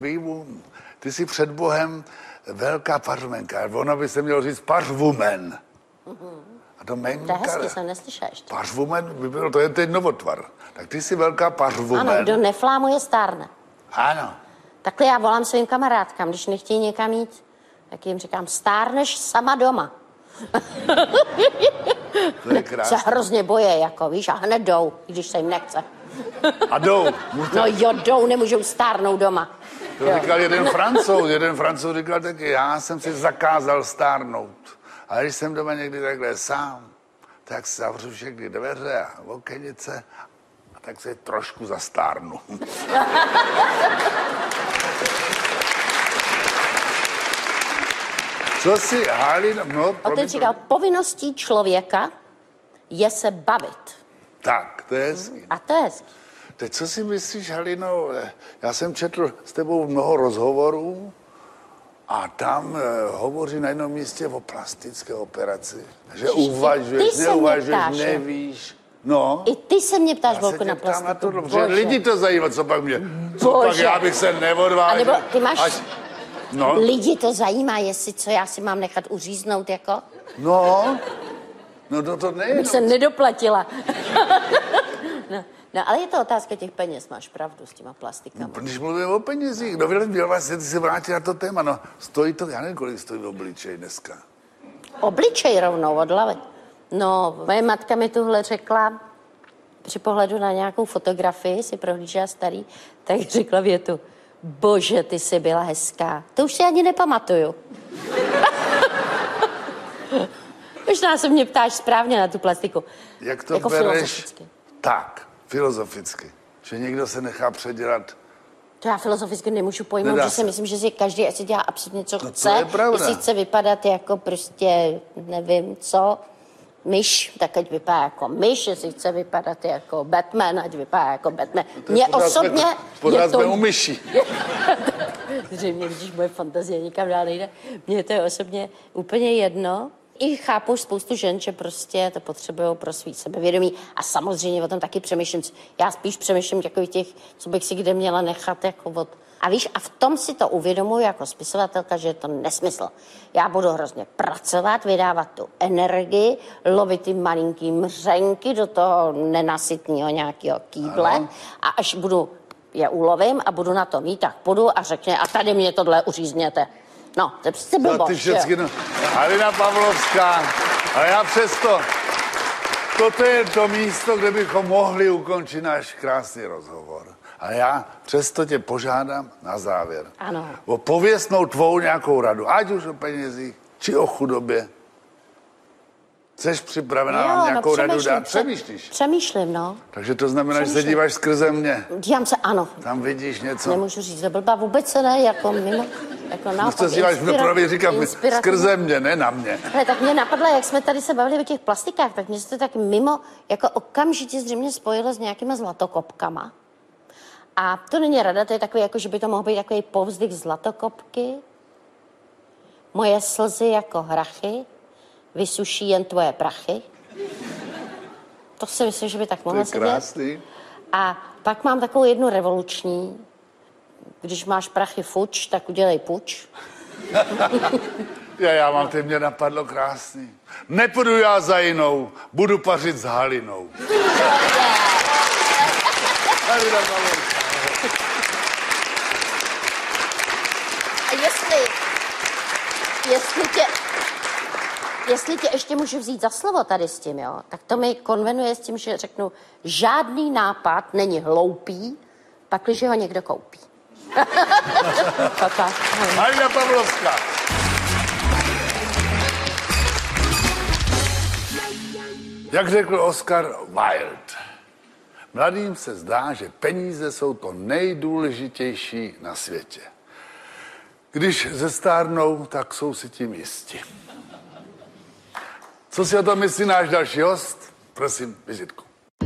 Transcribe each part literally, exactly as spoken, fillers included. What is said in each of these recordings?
Ty jsi před Bohem velká pařmenka. Ono by se mělo říct pařvumen. A to menka... To je hezky, jsem neslyšela ještě. Pařvumen by bylo, to je ten novotvar. Tak ty jsi velká pařvumen. Ano, kdo neflámuje, stárne. Ano. Takhle já volám svým kamarádkám, když nechtějí někam jít, tak jim říkám, stárneš sama doma. To je krásné. Se hrozně boje, jako víš, a hned jdou, když se jim nechce. A jdou. Můžete... No jo, jdou, nemůžou stárnout doma. To jo. Říkal jeden Francouz, jeden Francouz říkal taky, já jsem si zakázal stárnout. A když jsem doma někdy takhle sám, tak si zavřu všechny dveře a okenice a tak se trošku zastárnu. Co si, Halina, no... A teď říkal, povinností člověka je se bavit. Tak, to je hezký. A to je hezký. Teď co si myslíš, Halino, já jsem četl s tebou mnoho rozhovorů a tam eh, hovoří na jednom místě o plastické operaci. Že Ježiš, uvažuješ, neuvažuješ, nevíš. No. I ty se mě ptáš, já Volku, na plastiku. Na to, protože lidi to zajímá, co pak mě. Co Bože. pak já bych se neodvážil. A nebo ty máš... Až... No. Lidi to zajímá, jestli co já si mám nechat uříznout, jako? No, no to, to nejde. Bych se nedoplatila. no, no, ale je to otázka těch peněz, máš pravdu s těma plastikama. No, když mluvím o penězích, no měl vlastně, ty se vrátí na to téma, no stojí to, já nevím, kolik stojí obličej dneska. Obličej rovnou od hlavy. No, moje matka mi tuhle řekla, při pohledu na nějakou fotografii, si prohlížela starý, tak řekla větu, bože, ty jsi byla hezká. To už si ani nepamatuju. Možná se mě ptáš správně na tu plastiku. Jak to jako bereš? Filozoficky. Tak, filozoficky. Že někdo se nechá předělat. To já filozoficky nemůžu pojmout, Nedá že si se. myslím, že si každý asi dělá absolutně, co No, chce. to je pravda. Jestli chce vypadat jako prostě, nevím co, myš, tak ať vypadá jako myš, jestli chce vypadat jako Batman, ať vypadá jako Batman. Mně osobně... Pořád je to... jsme u myší. Zřejmě, když moje fantazie nikam dál nejde. Mně to je osobně úplně jedno. I chápu spoustu žen, že prostě to potřebují pro svý sebevědomí. A samozřejmě o tom taky přemýšlím. Já spíš přemýšlím takových těch, co bych si kde měla nechat jako od... A víš, a v tom si to uvědomuji jako spisovatelka, že je to nesmysl. Já budu hrozně pracovat, vydávat tu energii, lovit ty malinký mřenky do toho nenasytného nějakého kýble. Ano. A až budu je ulovím a budu na to mít, tak půjdu a řekne, a tady mě tohle uřízněte. No, to je přece blbost, ty všecky, no. Halina Pavlovská, a já přesto, toto je to místo, kde bychom mohli ukončit náš krásný rozhovor. A já přesto tě požádám na závěr. Ano. O pověstnou tvou nějakou radu, ať už o penězích, či o chudobě. Jseš připravená nám nějakou no, radu dát? Přemýšlíš? Přemýšlím, no. Takže to znamená, že se díváš skrze mě. Dívám se, ano. Tam vidíš něco. Nemůžu říct, to blbá vůbec se ne, jako mimo, jako naopak. No se díváš, no právě říkám, skrze mě, ne na mě. Hele, tak mě napadlo, jak jsme tady se bavili o těch plastikách, tak mě se to tak mimo, jako okamžitě zřejmě spojilo s nějakýma zlatokopkama. A to není rada, to je takový, jako že by to mohl být takový povzdych zlatokopky. Moje slzy jako hrachy, vysuší jen tvoje prachy. To si myslím, že by tak mohlo sedět. To je krásný. A pak mám takovou jednu revoluční. Když máš prachy fuč, tak udělej puč. já, já mám, ty mě napadlo krásný. Nepůjdu já za jinou, budu pařit s Halinou. A jestli, jestli tě, jestli tě ještě můžu vzít za slovo tady s tím, jo, tak to mi konvenuje s tím, že řeknu, žádný nápad není hloupý, pakliže ho někdo koupí. Halina Pavlovská. Jak řekl Oscar Wilde, mladým se zdá, že peníze jsou to nejdůležitější na světě. Když zestárnou, tak jsou si tím jisti. Co si o tom myslí náš další host? Prosím, vizitku.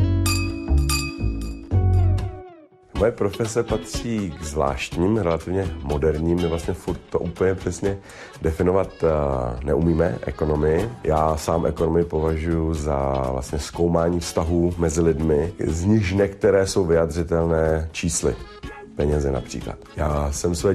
Moje profese patří k zvláštním, relativně moderním, my vlastně furt to úplně přesně definovat uh, neumíme, ekonomii. Já sám ekonomii považuji za vlastně zkoumání vztahů mezi lidmi, z nichž některé jsou vyjadřitelné čísly. peněze například. Já jsem své